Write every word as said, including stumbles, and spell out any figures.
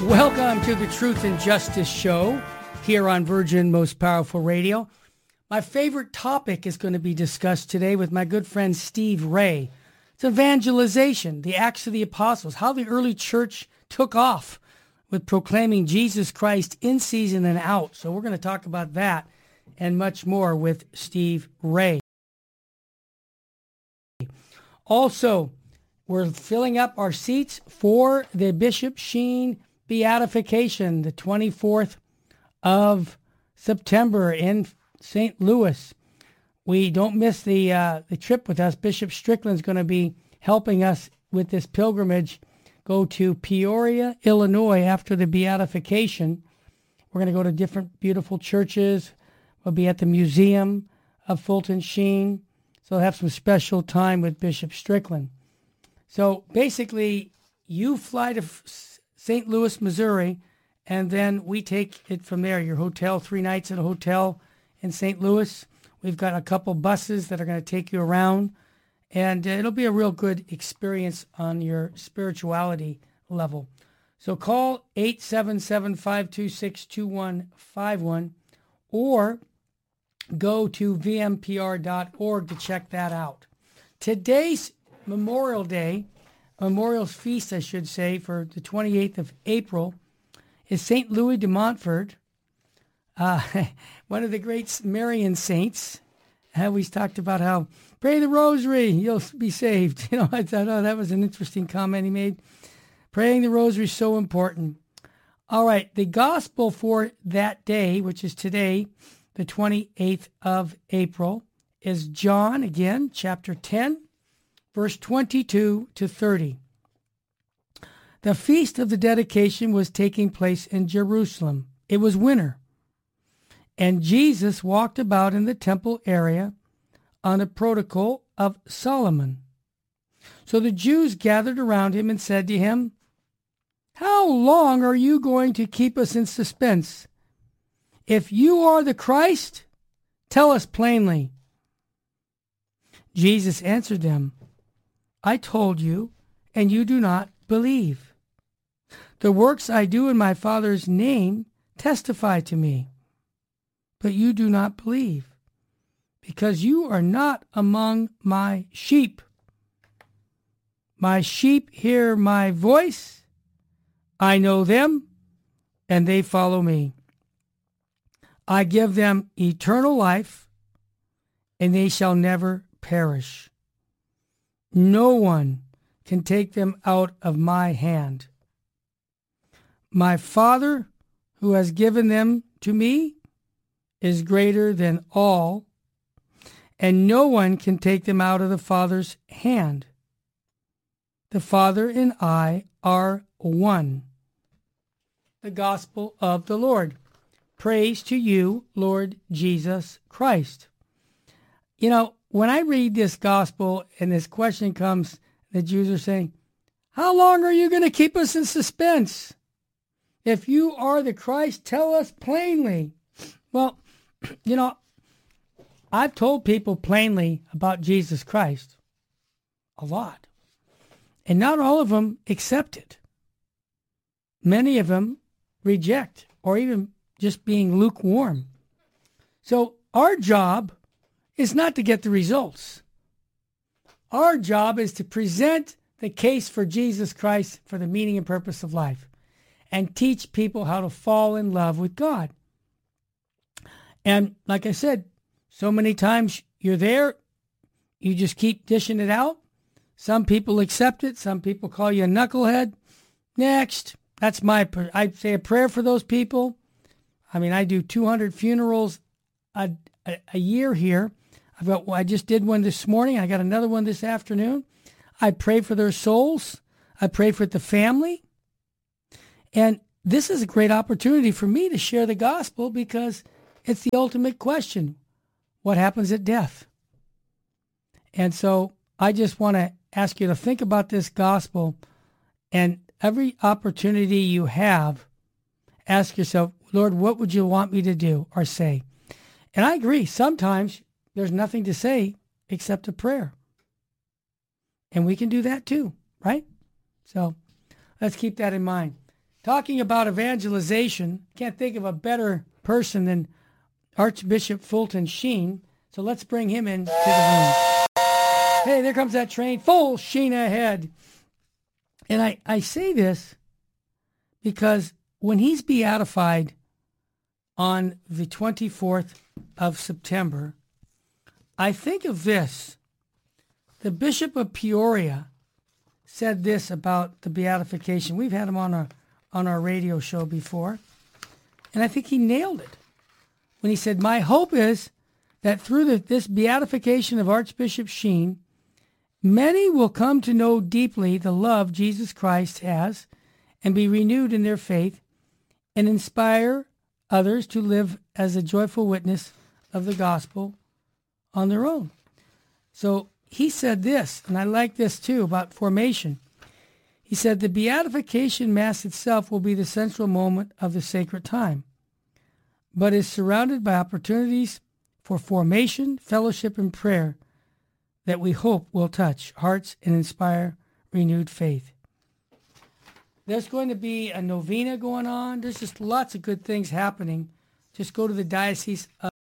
Welcome to the Truth and Justice Show here on Virgin Most Powerful Radio. My favorite topic is going to be discussed today with my good friend Steve Ray. It's evangelization, the Acts of the Apostles, how the early church took off with proclaiming Jesus Christ in season and out. So we're going to talk about that and much more with Steve Ray. Also, we're filling up our seats for the Bishop Sheen beatification, the twenty-fourth of September in Saint Louis. We don't miss the uh, the trip with us. Bishop Strickland's going to be helping us with this pilgrimage. Go to Peoria, Illinois after the beatification. We're going to go to different beautiful churches. We'll be at the Museum of Fulton Sheen. So we'll have some special time with Bishop Strickland. So basically, you fly to Saint Louis, Missouri, and then we take it from there. Your hotel, three nights at a hotel in Saint Louis. We've got a couple buses that are going to take you around, and it'll be a real good experience on your spirituality level. So call eight seven seven, five two six, two one five one or go to v m p r dot org to check that out. Today's Memorial Day, Memorial's Feast, I should say, for the twenty-eighth of April, is Saint Louis de Montfort, uh, one of the great Marian saints. I always talked about how, pray the rosary, you'll be saved. You know, I thought, oh, that was an interesting comment he made. Praying the rosary is so important. All right, the gospel for that day, which is today, the twenty-eighth of April, is John, again, chapter ten, verse twenty-two to thirty. The feast of the dedication was taking place in Jerusalem. It was winter, and Jesus walked about in the temple area on the protocol of Solomon. So the Jews gathered around him and said to him, "How long are you going to keep us in suspense? If you are the Christ, tell us plainly." Jesus answered them, "I told you, and you do not believe. The works I do in my Father's name testify to me, but you do not believe, because you are not among my sheep. My sheep hear my voice. I know them, and they follow me. I give them eternal life, and they shall never perish. No one can take them out of my hand. My Father, who has given them to me, is greater than all, and no one can take them out of the Father's hand. The Father and I are one." The Gospel of the Lord. Praise to you, Lord Jesus Christ. You know, when I read this gospel and this question comes, the Jews are saying, "How long are you going to keep us in suspense? If you are the Christ, tell us plainly." Well, you know, I've told people plainly about Jesus Christ a lot, and not all of them accept it. Many of them reject, or even just being lukewarm. So our job is not to get the results. Our job is to present the case for Jesus Christ for the meaning and purpose of life and teach people how to fall in love with God. And like I said, so many times you're there, you just keep dishing it out. Some people accept it. Some people call you a knucklehead. Next. That's my, I say a prayer for those people. I mean, I do two hundred funerals a, a, a year here. I've got, I just did one this morning. I got another one this afternoon. I pray for their souls. I pray for the family. And this is a great opportunity for me to share the gospel, because it's the ultimate question. What happens at death? And so I just want to ask you to think about this gospel, and every opportunity you have, ask yourself, Lord, what would you want me to do or say? And I agree, sometimes there's nothing to say except a prayer. And we can do that too, right? So let's keep that in mind. talking about evangelization, can't think of a better person than Archbishop Fulton Sheen. So let's bring him into the room. Hey, there comes that train, full sheen ahead. And I, I say this because when he's beatified on the twenty-fourth of September, I think of this. The Bishop of Peoria said this about the beatification. We've had him on our, on our radio show before, and I think he nailed it when he said, my hope is that through the, this beatification of Archbishop Sheen, many will come to know deeply the love Jesus Christ has and be renewed in their faith and inspire others to live as a joyful witness of the gospel on their own. So he said this, and I like this too, about formation. He said, the beatification Mass itself will be the central moment of the sacred time, but is surrounded by opportunities for formation, fellowship, and prayer that we hope will touch hearts and inspire renewed faith. There's going to be a novena going on. There's just lots of good things happening. Just go to the Diocese of